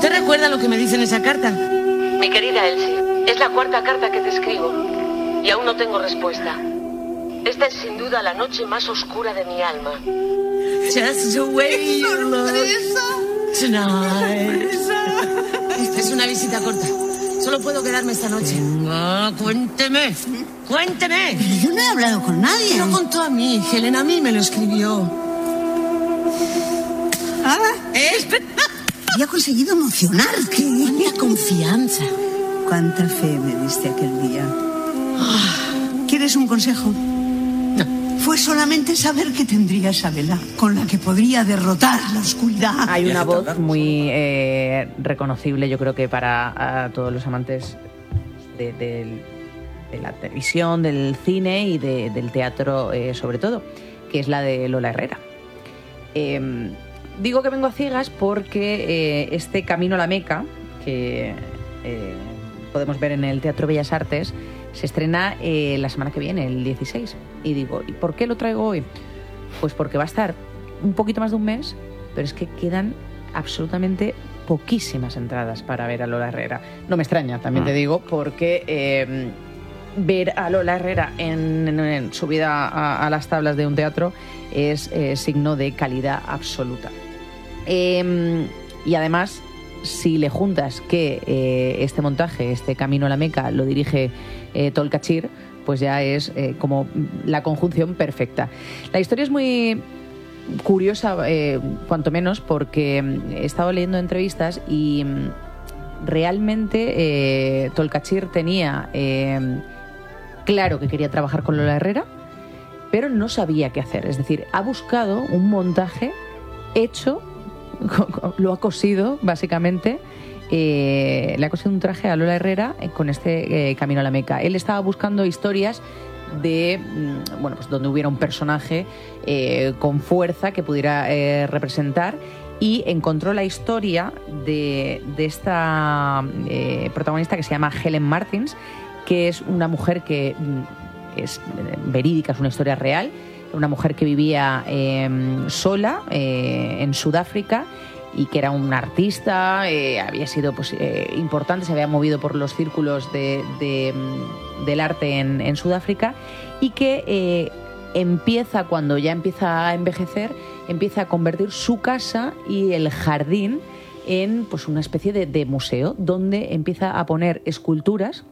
¿Usted recuerda lo que me dice en esa carta? Mi querida Elsie, es la cuarta carta que te escribo y aún no tengo respuesta. Esta es sin duda la noche más oscura de mi alma. Just the way you look tonight. Es una visita corta. Solo puedo quedarme esta noche. Cuénteme. Yo no he hablado con nadie. Lo contó a mí, Helen, a mí me lo escribió. Había conseguido emocionarte. Cuánta confianza. Cuánta fe me diste aquel día. ¿Quieres un consejo? No. Fue solamente saber que tendrías a Bella, con la que podría derrotar la oscuridad. Hay una voz muy reconocible, yo creo que para todos los amantes de la televisión, del cine y del teatro sobre todo, que es la de Lola Herrera. Digo que vengo a ciegas porque este Camino a la Meca, que podemos ver en el Teatro Bellas Artes, se estrena la semana que viene, el 16. Y digo, ¿y por qué lo traigo hoy? Pues porque va a estar un poquito más de un mes, pero es que quedan absolutamente poquísimas entradas para ver a Lola Herrera. No me extraña, también te digo, porque ver a Lola Herrera en subida a las tablas de un teatro es signo de calidad absoluta. Y además, si le juntas que este montaje, este Camino a la Meca, lo dirige Tolkachir, pues ya es como la conjunción perfecta. La historia es muy curiosa, cuanto menos, porque he estado leyendo entrevistas y realmente Tolkachir tenía claro que quería trabajar con Lola Herrera, pero no sabía qué hacer. Es decir, ha buscado un montaje hecho, lo ha cosido básicamente, le ha cosido un traje a Lola Herrera con este Camino a la Meca. Él estaba buscando historias de, bueno, pues donde hubiera un personaje con fuerza que pudiera representar, y encontró la historia de esta protagonista que se llama Helen Martins, que es una mujer que es verídica, es una historia real, una mujer que vivía sola en Sudáfrica y que era una artista, había sido importante, se había movido por los círculos del arte en Sudáfrica, y que empieza, cuando ya empieza a envejecer, empieza a convertir su casa y el jardín en pues una especie de museo, donde empieza a poner esculturas